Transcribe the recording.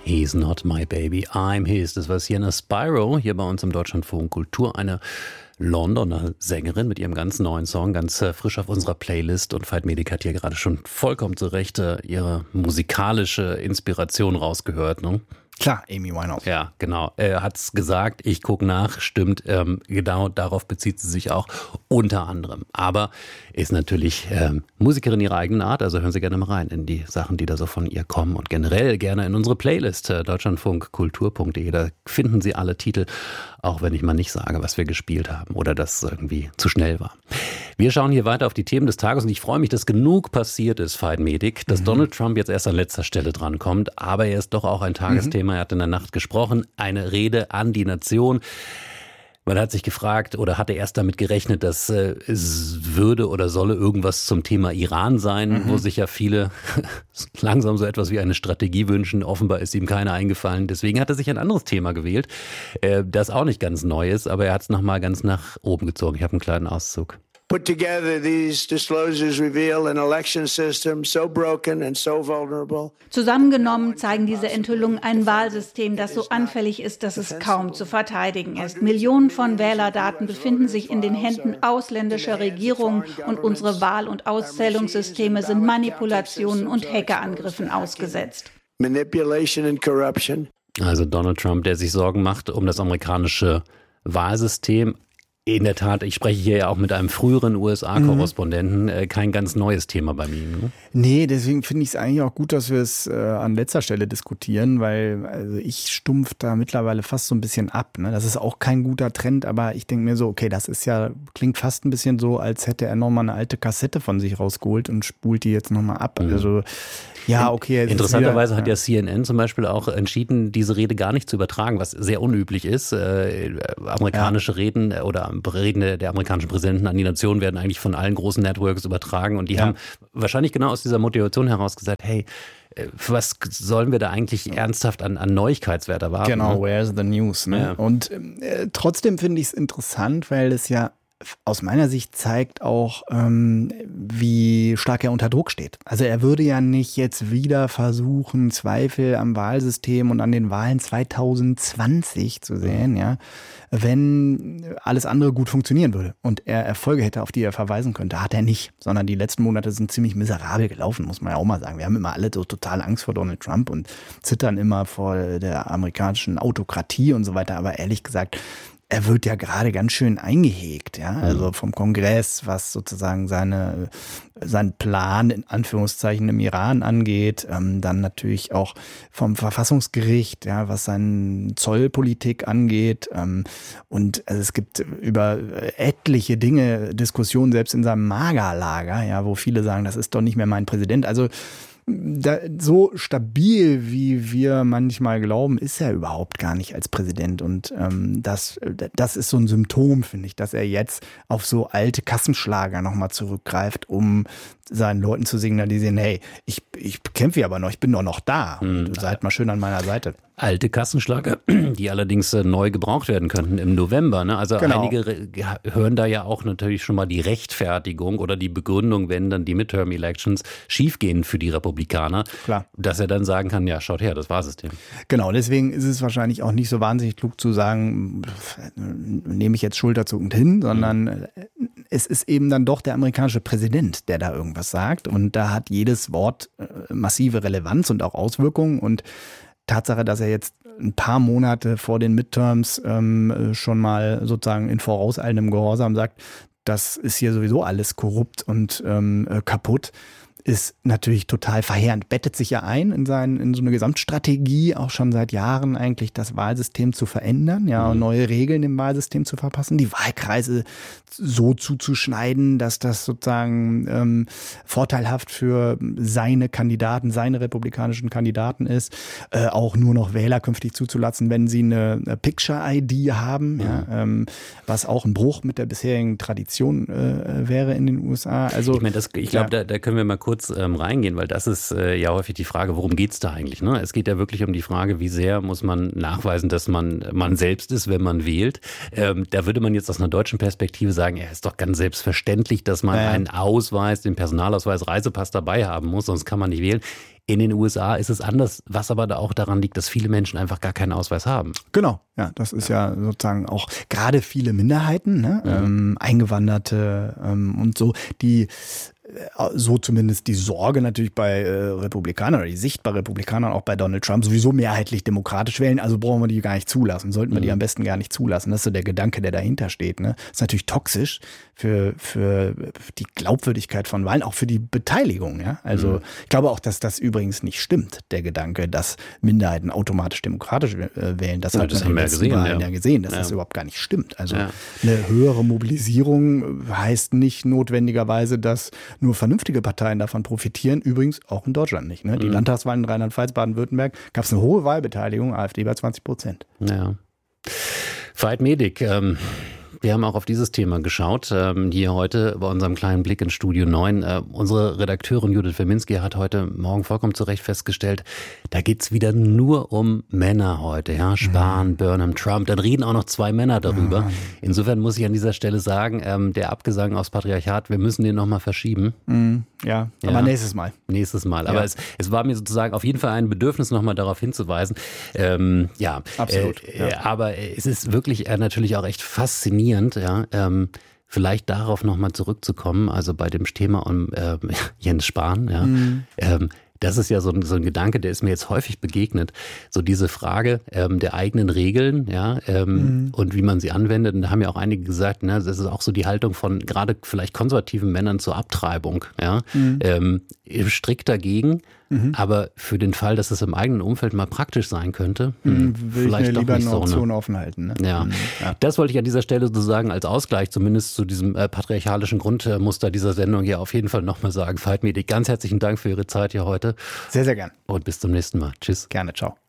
He's not my baby, I'm his. Das war Sienna Spyro hier bei uns im Deutschlandfunk Kultur. Eine Londoner Sängerin mit ihrem ganz neuen Song, ganz frisch auf unserer Playlist. Und Veit Medik hat hier gerade schon vollkommen zu Recht ihre musikalische Inspiration rausgehört, ne? Klar, Amy Winehouse. Ja, genau. Er hat's gesagt, ich gucke nach, stimmt, genau darauf bezieht sie sich auch unter anderem. Aber ist natürlich Musikerin ihrer eigenen Art, also hören Sie gerne mal rein in die Sachen, die da so von ihr kommen und generell gerne in unsere Playlist deutschlandfunkkultur.de. Da finden Sie alle Titel, auch wenn ich mal nicht sage, was wir gespielt haben oder das irgendwie zu schnell war. Wir schauen hier weiter auf die Themen des Tages und ich freue mich, dass genug passiert ist, Veit Medik, dass Donald Trump jetzt erst an letzter Stelle drankommt, aber er ist doch auch ein Tagesthema. Er hat in der Nacht gesprochen, eine Rede an die Nation. Man hat sich gefragt oder hatte erst damit gerechnet, dass es würde oder solle irgendwas zum Thema Iran sein, wo sich ja viele langsam so etwas wie eine Strategie wünschen. Offenbar ist ihm keine eingefallen. Deswegen hat er sich ein anderes Thema gewählt, das auch nicht ganz neu ist, aber er hat es nochmal ganz nach oben gezogen. Ich habe einen kleinen Auszug. Put together, these disclosures reveal an election system so broken and so vulnerable. Zusammengenommen zeigen diese Enthüllungen ein Wahlsystem, das so anfällig ist, dass es kaum zu verteidigen ist. Millionen von Wählerdaten befinden sich in den Händen ausländischer Regierungen und unsere Wahl- und Auszählungssysteme sind Manipulationen und Hackerangriffen ausgesetzt. Manipulation and corruption. Also Donald Trump, der sich Sorgen macht um das amerikanische Wahlsystem. In der Tat, ich spreche hier ja auch mit einem früheren USA-Korrespondenten, kein ganz neues Thema bei mir. Ne? Nee, deswegen finde ich es eigentlich auch gut, dass wir es an letzter Stelle diskutieren, weil also ich stumpf da mittlerweile fast so ein bisschen ab. Ne? Das ist auch kein guter Trend, aber ich denke mir so, okay, das ist ja, klingt fast ein bisschen so, als hätte er nochmal eine alte Kassette von sich rausgeholt und spult die jetzt nochmal ab. Also ja, okay. Interessanterweise hat ja CNN zum Beispiel auch entschieden, diese Rede gar nicht zu übertragen, was sehr unüblich ist. Amerikanische Reden oder Reden der amerikanischen Präsidenten an die Nation werden eigentlich von allen großen Networks übertragen und die haben wahrscheinlich genau aus dieser Motivation heraus gesagt, hey, was sollen wir da eigentlich ernsthaft an Neuigkeitswert erwarten? Genau, ne? where's the news? Ne? Ja. Und trotzdem finde ich es interessant, weil es ja aus meiner Sicht zeigt auch, wie stark er unter Druck steht. Also er würde ja nicht jetzt wieder versuchen, Zweifel am Wahlsystem und an den Wahlen 2020 zu sehen, ja, wenn alles andere gut funktionieren würde und er Erfolge hätte, auf die er verweisen könnte. Hat er nicht, sondern die letzten Monate sind ziemlich miserabel gelaufen, muss man ja auch mal sagen. Wir haben immer alle so total Angst vor Donald Trump und zittern immer vor der amerikanischen Autokratie und so weiter. Aber ehrlich gesagt, er wird ja gerade ganz schön eingehegt, ja, also vom Kongress, was sozusagen sein Plan in Anführungszeichen im Iran angeht, dann natürlich auch vom Verfassungsgericht, ja, was seine Zollpolitik angeht, und also es gibt über etliche Dinge Diskussionen, selbst in seinem Magerlager, ja, wo viele sagen, das ist doch nicht mehr mein Präsident, also so stabil, wie wir manchmal glauben, ist er überhaupt gar nicht als Präsident. Und das ist so ein Symptom, finde ich, dass er jetzt auf so alte Kassenschlager nochmal zurückgreift, um seinen Leuten zu signalisieren, hey, ich kämpfe hier aber noch, ich bin doch noch da. Seid mal schön an meiner Seite. Alte Kassenschlager, die allerdings neu gebraucht werden könnten im November. Ne? Also Genau. Einige hören da ja auch natürlich schon mal die Rechtfertigung oder die Begründung, wenn dann die Midterm-Elections schiefgehen für die Republikaner, Klar. dass er dann sagen kann, ja, schaut her, das Wahrsystem. Genau, deswegen ist es wahrscheinlich auch nicht so wahnsinnig klug zu sagen, nehme ich jetzt schulterzuckend hin, sondern es ist eben dann doch der amerikanische Präsident, der da irgendwas sagt. Und da hat jedes Wort massive Relevanz und auch Auswirkungen. Und Tatsache, dass er jetzt ein paar Monate vor den Midterms schon mal sozusagen in vorauseilendem Gehorsam sagt, das ist hier sowieso alles korrupt und kaputt, ist natürlich total verheerend. Bettet sich ja ein in so eine Gesamtstrategie, auch schon seit Jahren eigentlich das Wahlsystem zu verändern, ja, und neue Regeln im Wahlsystem zu verpassen, die Wahlkreise so zuzuschneiden, dass das sozusagen vorteilhaft für seine Kandidaten, seine republikanischen Kandidaten ist, auch nur noch Wähler künftig zuzulassen, wenn sie eine Picture-ID haben, ja, was auch ein Bruch mit der bisherigen Tradition wäre in den USA. Also Ich meine, ich glaube, da können wir mal kurz kurz reingehen, weil das ist ja häufig die Frage, worum geht's da eigentlich? Ne? Es geht ja wirklich um die Frage, wie sehr muss man nachweisen, dass man selbst ist, wenn man wählt. Da würde man jetzt aus einer deutschen Perspektive sagen, ja, ist doch ganz selbstverständlich, dass man einen Ausweis, den Personalausweis, Reisepass dabei haben muss, sonst kann man nicht wählen. In den USA ist es anders, was aber da auch daran liegt, dass viele Menschen einfach gar keinen Ausweis haben. Genau, ja, das ist ja sozusagen auch gerade viele Minderheiten, ne? Eingewanderte und so, die so zumindest die Sorge natürlich bei Republikanern oder die Sicht bei Republikanern auch bei Donald Trump sowieso mehrheitlich demokratisch wählen, also brauchen wir die gar nicht zulassen, sollten wir die am besten gar nicht zulassen. Das ist so der Gedanke, der dahinter steht. Ne? Das ist natürlich toxisch für die Glaubwürdigkeit von Wahlen, auch für die Beteiligung. Ja? Also ich glaube auch, dass das übrigens nicht stimmt, der Gedanke, dass Minderheiten automatisch demokratisch wählen. Das hat man in den letzten Wahlen ja gesehen, dass das überhaupt gar nicht stimmt. Also eine höhere Mobilisierung heißt nicht notwendigerweise, dass nur vernünftige Parteien davon profitieren, übrigens auch in Deutschland nicht. Ne? Die Landtagswahlen in Rheinland-Pfalz, Baden-Württemberg gab es eine hohe Wahlbeteiligung, AfD bei 20%. Ja. Veit Medik, wir haben auch auf dieses Thema geschaut, hier heute bei unserem kleinen Blick in Studio 9. Unsere Redakteurin Judith Weminski hat heute Morgen vollkommen zu Recht festgestellt, da geht's wieder nur um Männer heute. Ja? Spahn, Burnham, Trump, dann reden auch noch 2 Männer darüber. Insofern muss ich an dieser Stelle sagen, der Abgesang aufs Patriarchat, wir müssen den nochmal verschieben. Ja, aber nächstes Mal. Nächstes Mal. Aber es war mir sozusagen auf jeden Fall ein Bedürfnis, nochmal darauf hinzuweisen. Absolut. Aber es ist wirklich natürlich auch echt faszinierend, vielleicht darauf nochmal zurückzukommen, also bei dem Thema um Jens Spahn, das ist ja so ein Gedanke, der ist mir jetzt häufig begegnet. So diese Frage der eigenen Regeln, und wie man sie anwendet. Und da haben ja auch einige gesagt, ne, das ist auch so die Haltung von gerade vielleicht konservativen Männern zur Abtreibung. Ja? Strikt dagegen, aber für den Fall, dass es im eigenen Umfeld mal praktisch sein könnte, will vielleicht ich mir doch lieber nicht eine Option so. Ne? offen halten. Ne? Ja. Das wollte ich an dieser Stelle sozusagen als Ausgleich zumindest zu diesem patriarchalischen Grundmuster dieser Sendung hier auf jeden Fall nochmal sagen. Veit Medik, ganz herzlichen Dank für Ihre Zeit hier heute. Sehr, sehr gern. Und bis zum nächsten Mal. Tschüss. Gerne, ciao.